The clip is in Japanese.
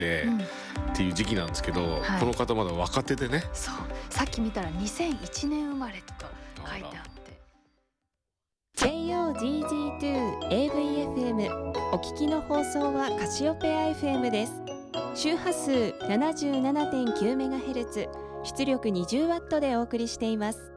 て、っていう時期なんですけど、この方まだ若手でね。 そう、さっき見たら2001年生まれと書いてあって、 JOGG2AVFM お聞きの放送はカシオペア FM です。周波数 77.9MHz 出力 20W でお送りしています。